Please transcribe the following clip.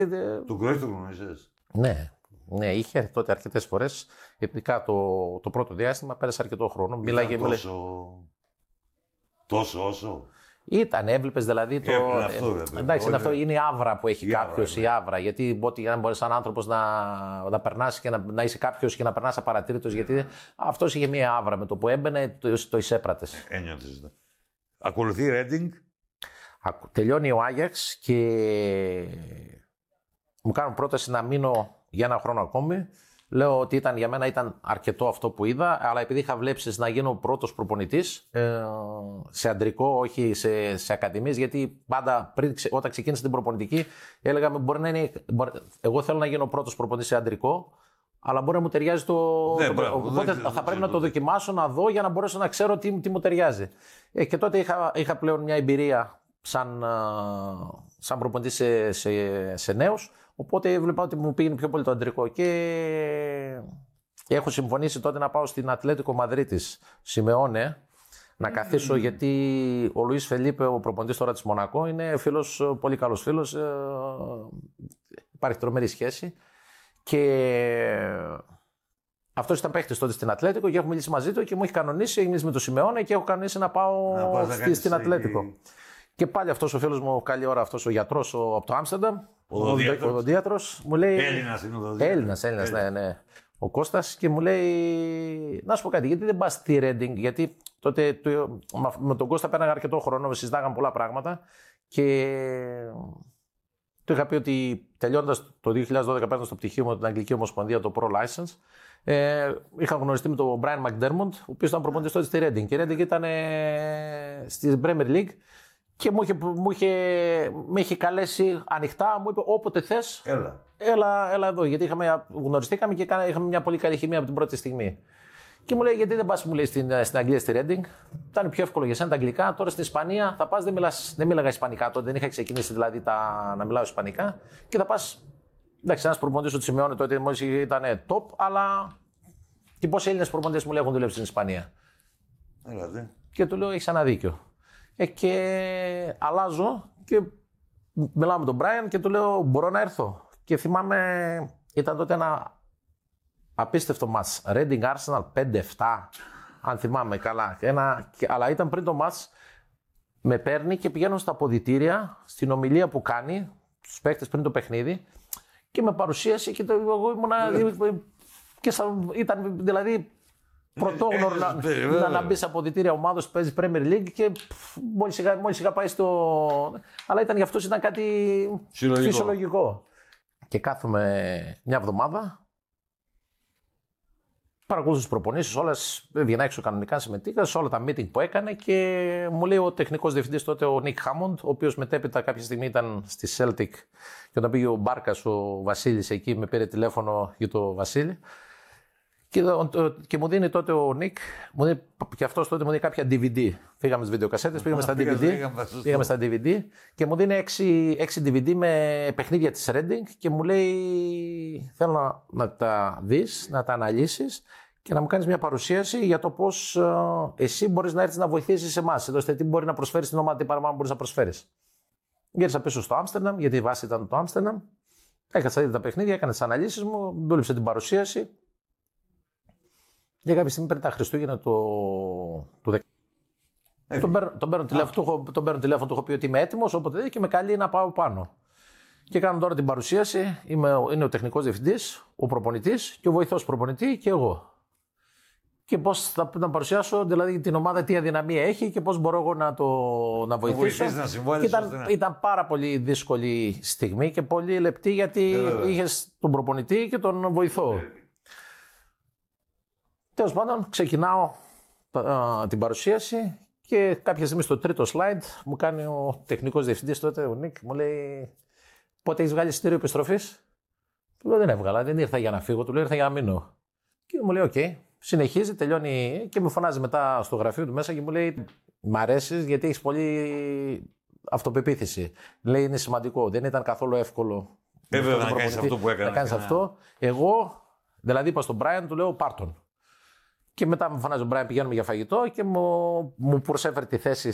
Τον Κρόιφ τον γνωρίζεις? Ναι. Ναι, είχε τότε αρκετές φορές, ειδικά το πρώτο διάστημα, πέρασε αρκετό χρόνο. Μίλαγε. Τόσο όσο. Έβλεπες δηλαδή το. Εντάξει, αυτό είναι η άβρα που έχει κάποιος, η άβρα. Γιατί να μπορείς σαν άνθρωπος να περνάς και να είσαι κάποιος και να περνάς απαρατήρητος, γιατί αυτός είχε μία άβρα. Με το που έμπαινε, το εισέπρατες. Ένιωθες. Ακολουθεί η Ρέντινγκ. Τελειώνει ο Άγιαξ και μου κάνουν πρόταση να μείνω για ένα χρόνο ακόμη. Λέω ότι για μένα ήταν αρκετό αυτό που είδα, αλλά επειδή είχα βλέψεις να γίνω πρώτος προπονητής σε αντρικό, όχι σε ακαδημίες, γιατί πάντα όταν ξεκίνησα την προπονητική έλεγα μπορεί να είναι. Εγώ θέλω να γίνω πρώτος προπονητής σε αντρικό, αλλά μπορεί να μου ταιριάζει οπότε θα πρέπει να το δοκιμάσω, να δω για να μπορέσω να ξέρω τι μου ταιριάζει. Και τότε είχα πλέον μια εμπειρία σαν προπονητής σε νέους. Οπότε έβλεπα ότι μου πήγαινε πιο πολύ το αντρικό και έχω συμφωνήσει τότε να πάω στην Ατλέτικο Μαδρίτης Σιμεώνε να καθίσω, γιατί ο Λουίς Φελίπε, ο προπονητής τώρα της Μονακό, είναι φίλος, πολύ καλός φίλος, υπάρχει τρομερή σχέση και αυτός ήταν παίχτης τότε στην Ατλέτικο και έχω μιλήσει μαζί του και μου έχει κανονίσει, έχει μιλήσει με το Σιμεώνε και έχω κανονίσει να πάω στην Ατλέτικο. Και πάλι αυτός ο φίλος μου, καλή ώρα, αυτός ο γιατρός από το Άμστερνταμ, ο οδοντίατρος, μου λέει. Έλληνας, ναι. Ο Κώστας, και μου λέει: να σου πω κάτι, γιατί δεν πας στη Ρέντινγκ? Γιατί τότε με τον Κώστα πέραγα αρκετό χρόνο, συζητάγαμε πολλά πράγματα και του είχα πει ότι τελειώνοντας το 2012, παίρνοντας το πτυχίο μου με την Αγγλική Ομοσπονδία, το Pro License, είχα γνωριστεί με τον Brian McDermott, ο οποίος ήταν προπονητής τότε στη Ρέντινγκ. Και η Ρέντινγκ ήταν στη Premier League. Και με είχε καλέσει ανοιχτά, μου είπε: όποτε θες, έλα εδώ. Γιατί γνωριστήκαμε και είχαμε μια πολύ καλή χημεία από την πρώτη στιγμή. Και μου λέει: γιατί δεν πας, μου λέει, στην Αγγλία, στη Ρέντινγκ? Ήταν πιο εύκολο για σένα τα αγγλικά. Τώρα στην Ισπανία θα πας, δεν μίλαγα ισπανικά τότε, δεν είχα ξεκινήσει δηλαδή να μιλάω ισπανικά. Και θα πας. Εντάξει, ένας προπονητής του Σιμεώνε τότε μόλις ήταν top, αλλά και πόσοι Έλληνες προπονητές μου λέει έχουν δουλέψει στην Ισπανία? Και του λέω: έχεις ένα δίκιο. Και αλλάζω και μιλάω με τον Brian και του λέω: μπορώ να έρθω? Και θυμάμαι, ήταν τότε ένα απίστευτο μάτς. Reading Arsenal 5-7, αν θυμάμαι καλά. Αλλά ήταν πριν το μάτς, με παίρνει και πηγαίνω στα αποδυτήρια, στην ομιλία που κάνει, στους παίκτες πριν το παιχνίδι, και με παρουσίασε και εγώ ήμουνα. Και ήταν δηλαδή. Πρωτόγνωρο να μπει σε αποδυτήρια ομάδος που παίζει Premier League και μόλις είχα πάει αλλά για αυτός ήταν κάτι φυσιολογικό. Και κάθομαι μια εβδομάδα, παρακολουθούσα τις προπονήσεις, όλες έβγαινα έξω κανονικά, συμμετείχα σε όλα τα meeting που έκανε και μου λέει ο τεχνικός διευθυντής τότε, ο Nick Hammond, ο οποίος μετέπειτα κάποια στιγμή ήταν στη Celtic και όταν πήγε ο Μπάρκας, ο Βασίλης εκεί, με πήρε τηλέφωνο για το Βασίλη. Και μου δίνει τότε ο Νικ, και αυτός τότε μου δίνει κάποια DVD. Φύγαμε στις βιντεοκασέτες, πήγαμε στα DVD και μου δίνει 6 DVD με παιχνίδια της Reading και μου λέει: θέλω να τα δεις, να τα αναλύσεις και να μου κάνεις μια παρουσίαση για το πώς εσύ μπορείς να έρθεις να βοηθήσεις εμάς. Εδώ τι μπορεί να προσφέρεις στην ομάδα, τι παραπάνω μπορείς να προσφέρεις. Γύρισα πίσω στο Άμστερνταμ, γιατί η βάση ήταν το Άμστερνταμ. Έκατσα τα παιχνίδια, έκανα τις αναλύσεις μου, δούλεψε την παρουσίαση. Για κάποια στιγμή πριν τα Χριστούγεννα τον παίρνω τηλέφωνο, του έχω πει ότι είμαι έτοιμος, όποτε και με καλεί να πάω πάνω. Και κάνω τώρα την παρουσίαση, είναι ο τεχνικός διευθυντής, ο προπονητής και ο βοηθός προπονητή και εγώ. Και πώς θα παρουσιάσω δηλαδή την ομάδα, τι αδυναμία έχει και πώς μπορώ εγώ να βοηθήσω. Ήταν πάρα πολύ δύσκολη στιγμή και πολύ λεπτή, γιατί είχες τον προπονητή και τον βοηθό. Τέλος πάντων, ξεκινάω την παρουσίαση και κάποια στιγμή στο τρίτο slide μου κάνει ο τεχνικός διευθυντής τότε, ο Νίκ, μου λέει: πότε έχεις βγάλει εισιτήριο επιστροφής? Του λέω: δεν έβγαλα, δεν ήρθα για να φύγω, του λέω: ήρθα για να μείνω. Και μου λέει: οκ. Συνεχίζει, τελειώνει και με φωνάζει μετά στο γραφείο του μέσα και μου λέει: μ' αρέσεις γιατί έχεις πολύ αυτοπεποίθηση. Λέει: είναι σημαντικό, δεν ήταν καθόλου εύκολο να κάνεις αυτό που έκανα. Να κάνεις αυτό. Εγώ, δηλαδή είπα στον Brian, του λέω: πάρ' τον. Και μετά μου φωνάζει ο Brian, πηγαίνουμε για φαγητό και μου προσέφερε τη θέση